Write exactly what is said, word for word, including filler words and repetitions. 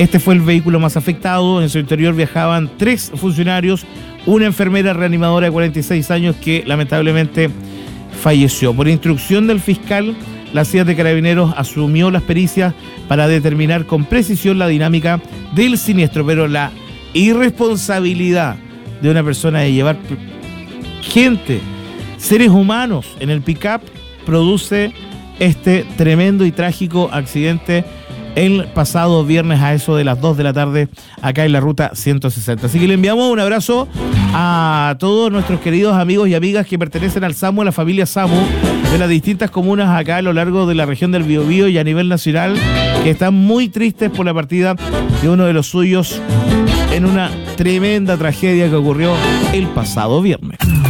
Este fue el vehículo más afectado. En su interior viajaban tres funcionarios, una enfermera reanimadora de cuarenta y seis años que lamentablemente falleció. Por instrucción del fiscal, la C I A de Carabineros asumió las pericias para determinar con precisión la dinámica del siniestro, pero la irresponsabilidad de una persona de llevar gente, seres humanos en el pick-up, produce este tremendo y trágico accidente el pasado viernes a eso de las dos de la tarde acá en la ruta ciento sesenta. Así que le enviamos un abrazo a todos nuestros queridos amigos y amigas que pertenecen al SAMU, a la familia SAMU de las distintas comunas acá a lo largo de la región del Biobío y a nivel nacional, que están muy tristes por la partida de uno de los suyos en una tremenda tragedia que ocurrió el pasado viernes.